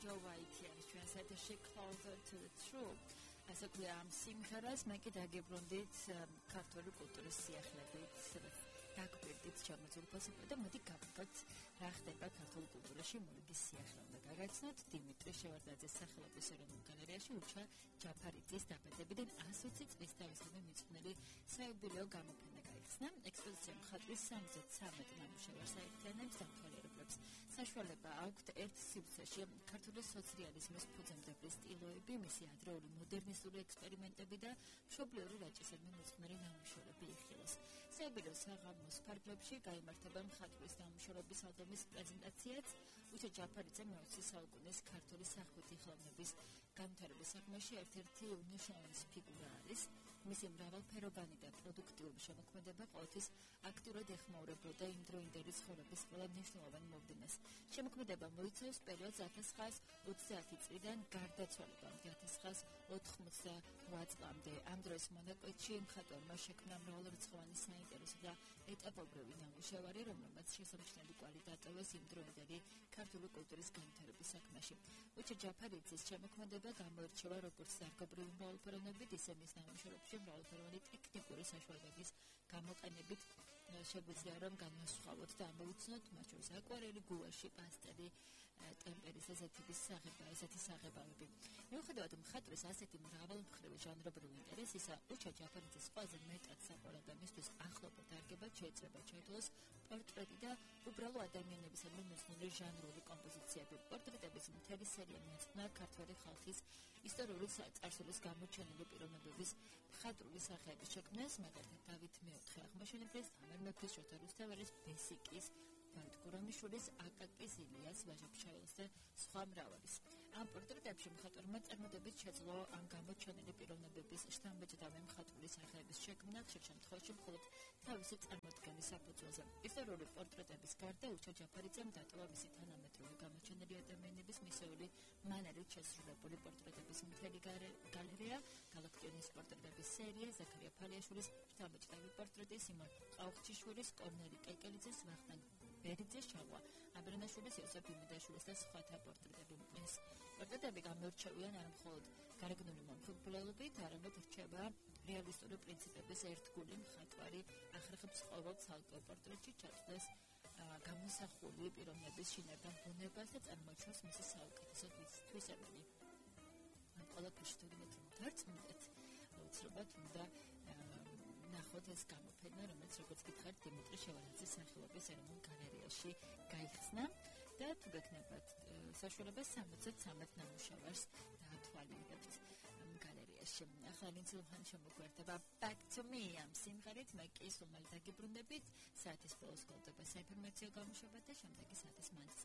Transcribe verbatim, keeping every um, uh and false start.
Joe White არის ჩვენს ეთერში Closer to the Truth. ასე ქვია ამ სიმღერას მე კი დაგებრუნდით ქართული კულტურის სიახლეებით, დაგვირდით შემოწირულობასა და მოდი გავიგოთ რა ხდება ქართულ კულტურაში მორიგის სიახლეზე. გაგაცნოთ დიმიტრი შევარდაძის სახელობის ეროვნულ გალერეაში უჩა ჯაფარიძის დაბადებიდან ასოცი წლის თავისუფლად მიძღვნილი საიუბილეო გამოფენა გაიხსნა. ექსპოზიცია მხატვრის სამოცდათვრამეტ ნამუშევარს აერთიანებს დამთვალიერებლებს. საშუალება აქვთ ერთ სივრცეში ქართული სოციალიზმის ფუძემდებელი სტილოები, მისი ადრეული მოდერნისტული ექსპერიმენტები და მშობლიური რაჭისადმი მოძღვნილი ნამუშევრები იხილოს. საიუბილეო საღამოს ფარგლებში გაიმართება მხატვრის ნამუშევრების ალბომის პრეზენტაციაც. უჩა ჯაფარიძე მეოცე საუკუნის ქართული სახვითი ხელოვნების განვითარების საქმეში ერთ-ერთი უმნიშვნელოვანესი ფიგურა არის. მისი მრავალფეროვანი და პროდუქტიული შემოქმედება ყოველთვის აქტიურად ეხმაურებოდა იმდროინდელი ცხოვრების ყველა მნიშვნელოვან მოვლენას. შემოქმედება მოიცავს პერიოდს ათას ცხრაას ოცდაათი წლიდან გარდაცვალებამდე ათას ცხრაას ოთხმოცდაოთხ წლამდე. ამ დროს მონაკვეთში მხატვარმა შექმნა მრავალრიცხოვანი საინტერესო და ეტაპობრივი ნამუშევარი, რომელმაც შესამჩნევი კვალი დატოვეს იმდროინდელი ქართული კულტურის განვითარების საქმეში. უჩა ჯაფარიძის შემოქმედება გამოირჩევა როგორც სარგობრივი მრავალფეროვნებით, ისე მის ნამუშევრებში მრავალფეროვანი ტექნიკური საშუალებების გამოყენებით შეგვიძლია რომ განვასხვაოთ და ამოვიცნოთ მათ შორის აკვარელი, გუაში, პასტელი, ტემპერის ესეთის საღება, ესეთი საღებავები. მიუხედავად მხატვრის ასეთი მრავალმხრივი ჟანრობრივი ინტერესისა, უჩა ჯაფარიძის ყველაზე მეტად საყვარელ და მისთვის ახლობელ დარგებად შეიძლება ჩაითვალოს პორტრეტი და უბრალო ადამიანებისადმი მოძღვნილი ჟანრული კომპოზიციები. პორტრეტების მთელი სერია მიეძღვნა ქართველი ხალხის ისტორიული წარსულის გამოჩენილი პიროვნებების მხატვრული სახეების შექმნას, მაგალითად დავით მეოთხე აღმაშენებლის, ამერ მეფის, შოთა რუსთაველის, ბესიკის, დავით გურამიშვილის, აკაკის, ილიას ვაჟა-ფშაველის და სხვა მრავალის. ამ პორტრეტებში მხატვარმა წარმოდებით შეძლო ამ გამოჩენილი პიროვნებების შთამბეჭდავი მხატვრული სახეების შექმნა, ხშირ შემთხვევაში მხოლოდ თავისი წარმოდგენის საფუძველზე. ისტორიული პორტრეტების გარდა უჩა ჯაფარიძემ დატოვა მისი თანამედროვე გამოჩენილი ადამიანების მისეული მანერით შესრულებული პორტრეტების მთელი გალერეა, გალაქტიონის პორტრეტების სერია, ზაქარია ფალიაშვილის შთამბეჭდავი პორტრეტი, სიმონ ყაუხჩიშვილის, კორნელი კეკელიძის, ვახტანგ ბერიძეს, ჩაღვა აბრანაშვილის, იოსებ იმიდაშვილის და სხვათა პორტრეტები. ეს პორტრეტები გამოირჩევიან არა მხოლოდ გარეგნული მომხიბვლელობით, არამედ რჩება რეალისტური პრინციპების ერთგული მხატვარი ახრეხებს ყოველ ცალკეულ პორტრეტში ჩაწვდეს გამოსახული პიროვნების შინაგან ბუნებას და წარმოაჩენს მისი საუკეთესო თვისებანი. ამ ყველაფერში თუნდაც დარწმუნდეთ, უცნობად უნდა ნახოთ ეს გამოფენა, რომელიც როგორც გითხარით, დიმიტრი შევარდაძის სახელობის ეროვნულ გალერეაში გაიხსნა და თუ გექნებათ საშუალება სამოცდათვრამეტ ნამუშევარს დაათვალიერებთ გალერეაში. ახლა ვინც ლუხან შემოგვერთება Back to Me ამ სიმღერით, მე კი სულ მალე დაგიბრუნდებით, საათის ბოლოს გოლდება საინფორმაციო გამოშვება და შემდეგი საათის მანძილზე